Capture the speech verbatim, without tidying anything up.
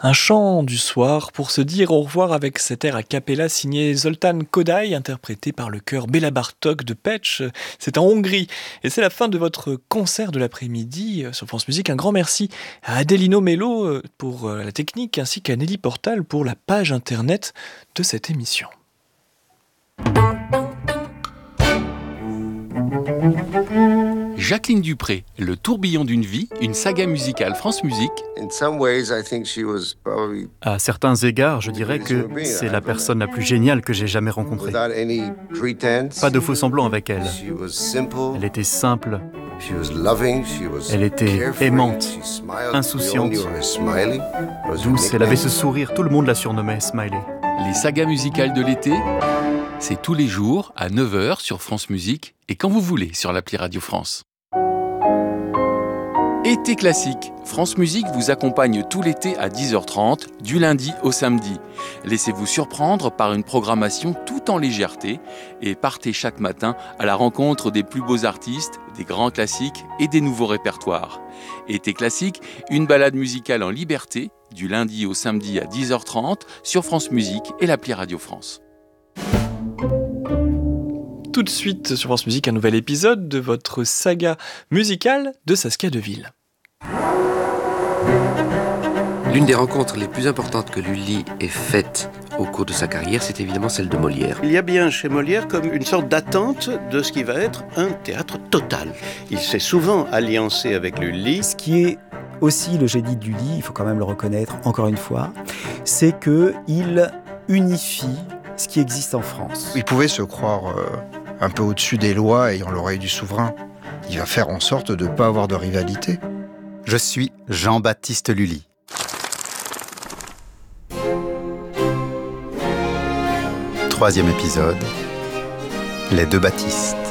Un chant du soir pour se dire au revoir avec cet air a cappella signé Zoltán Kodály, interprété par le chœur Béla Bartók de Pécs. C'est en Hongrie. Et c'est la fin de votre concert de l'après-midi sur France Musique. Un grand merci à Adelino Mello pour la technique ainsi qu'à Nelly Portal pour la page internet de cette émission. Jacqueline Dupré, Le tourbillon d'une vie, une saga musicale France Musique. À certains égards, je dirais que c'est la personne la plus géniale que j'ai jamais rencontrée. Pas de faux semblants avec elle. Elle était simple. Elle était aimante, insouciante, douce. Elle avait ce sourire, tout le monde la surnommait Smiley. Les sagas musicales de l'été, c'est tous les jours à neuf heures sur France Musique et quand vous voulez sur l'appli Radio France. Été classique, France Musique vous accompagne tout l'été à dix heures trente, du lundi au samedi. Laissez-vous surprendre par une programmation tout en légèreté et partez chaque matin à la rencontre des plus beaux artistes, des grands classiques et des nouveaux répertoires. Été classique, une balade musicale en liberté, du lundi au samedi à dix heures trente sur France Musique et l'appli Radio France. Tout de suite sur France Musique, un nouvel épisode de votre saga musicale de Saskia Deville. L'une des rencontres les plus importantes que Lully ait faites au cours de sa carrière, c'est évidemment celle de Molière. Il y a bien chez Molière comme une sorte d'attente de ce qui va être un théâtre total. Il s'est souvent alliancé avec Lully. Ce qui est aussi le génie de Lully, il faut quand même le reconnaître encore une fois, c'est qu'il unifie ce qui existe en France. Il pouvait se croire euh, un peu au-dessus des lois ayant l'oreille du souverain. Il va faire en sorte de ne pas avoir de rivalité. Je suis Jean-Baptiste Lully. Troisième épisode, Les deux Baptistes.